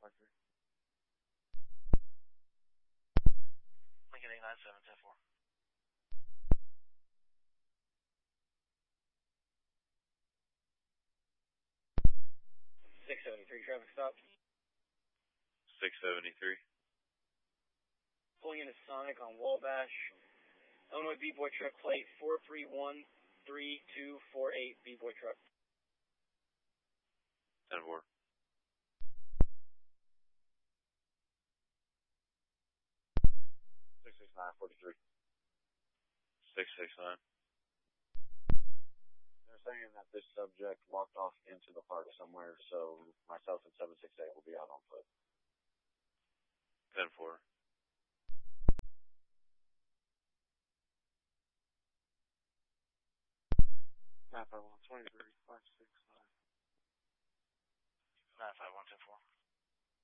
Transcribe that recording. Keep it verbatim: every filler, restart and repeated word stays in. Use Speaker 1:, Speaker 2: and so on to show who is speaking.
Speaker 1: three.
Speaker 2: Lincoln eight nine seven, ten four.
Speaker 3: six seventy-three, traffic stop.
Speaker 4: six seventy-three.
Speaker 3: Pulling into Sonic on Wabash. Illinois B-Boy truck plate four three one three two four eight, B-Boy truck.
Speaker 4: ten four.
Speaker 1: six six nine, forty-three.
Speaker 4: six six nine.
Speaker 1: They're saying that this subject walked off into the park somewhere, so myself and seven six eight will be out on foot.
Speaker 4: ten four.
Speaker 1: nine five one, twenty-three, five six nine.
Speaker 2: nine five one, ten four.